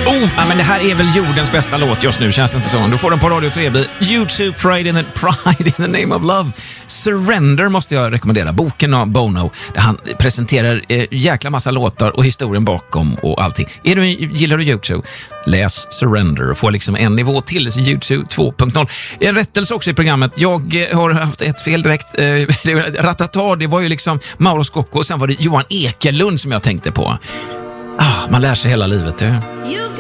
Ja, men det här är väl jordens bästa låt just nu, känns det inte så. Du får den på Radio 3. YouTube, Pride in the Name of Love. Surrender måste jag rekommendera. Boken av Bono, där han presenterar jäkla massa låtar och historien bakom och allting. Gillar du YouTube? Läs Surrender och få liksom en nivå till YouTube 2.0. En rättelse också i programmet. Jag har haft ett fel direkt. Ratata, det var ju liksom Mauro Scocco och sen var det Johan Ekelund som jag tänkte på. Man lär sig hela livet.